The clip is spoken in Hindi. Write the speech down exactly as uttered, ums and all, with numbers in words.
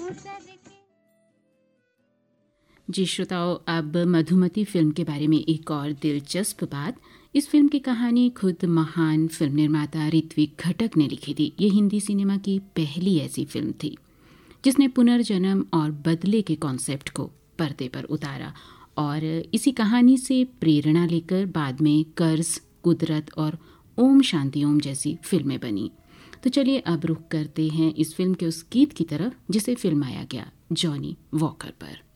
जी श्रोताओं, अब मधुमती फिल्म के बारे में एक और दिलचस्प बात। इस फिल्म की कहानी खुद महान फिल्म निर्माता ऋत्विक घटक ने लिखी थी। ये हिंदी सिनेमा की पहली ऐसी फिल्म थी जिसने पुनर्जन्म और बदले के कॉन्सेप्ट को पर्दे पर उतारा, और इसी कहानी से प्रेरणा लेकर बाद में कर्ज, कुदरत और ओम शांति ओम जैसी फिल्में बनी। तो चलिए अब रुख करते हैं इस फिल्म के उस गीत की तरफ जिसे फिल्माया गया जॉनी वॉकर पर।